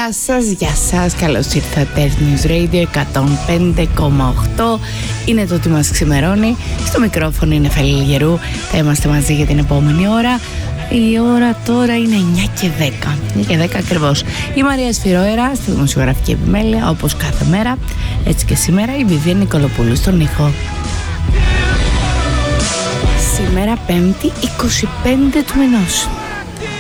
Γεια σας, καλώς ήρθατε. News Radio 105,8 είναι το ότι μας ξημερώνει. Στο μικρόφωνο είναι Φελή Γερού. Θα είμαστε μαζί για την επόμενη ώρα. Η ώρα τώρα είναι 9 και 10. 9 και 10 ακριβώς. Η Μαρία Σφυρόερα στη δημοσιογραφική επιμέλεια, όπως κάθε μέρα. Έτσι και σήμερα η Βιβία Νικολοπούλου στον ήχο. Σήμερα 5η 25 του μηνός.